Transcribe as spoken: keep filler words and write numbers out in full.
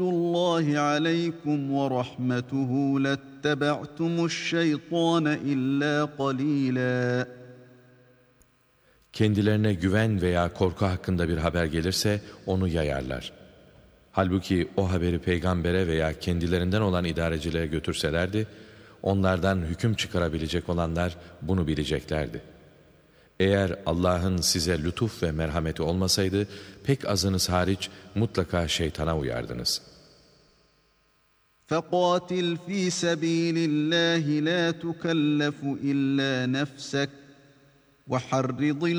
اللّٰهِ عَلَيْكُمْ وَرَحْمَتُهُ لَاتَّبَعْتُمُ الشَّيْطَانَ إِلَّا قَلِيلًا. Kendilerine güven veya korku hakkında bir haber gelirse onu yayarlar. Halbuki o haberi peygambere veya kendilerinden olan idarecilere götürselerdi, onlardan hüküm çıkarabilecek olanlar bunu bileceklerdi. Eğer Allah'ın size lütuf ve merhameti olmasaydı, pek azınız hariç mutlaka şeytana uyardınız. فَقَاتِلْ ف۪ي سَب۪يلِ اللّٰهِ لَا تُكَلَّفُ اِلَّا نَفْسَكَ وَحَرِّضِ